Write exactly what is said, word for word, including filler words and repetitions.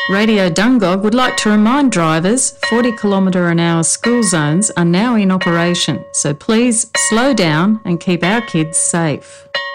Radio Dungog would like to remind drivers forty kilometre an hour school zones are now in operation, so please slow down and keep our kids safe.